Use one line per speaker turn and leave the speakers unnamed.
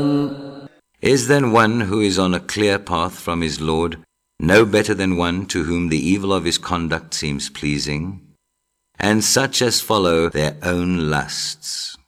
Is then one who is on a clear path from his Lord no better than one to whom the evil of his conduct seems pleasing? And such as follow their own lusts.